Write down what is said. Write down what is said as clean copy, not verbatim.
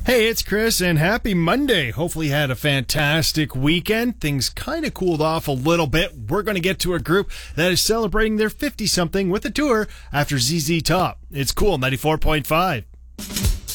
Hey, it's Chris, and happy Monday. Hopefully you had a fantastic weekend. Things kind of cooled off a little bit. We're going to get to a group that is celebrating their 50-something with a tour after ZZ Top. It's Cool 94.5.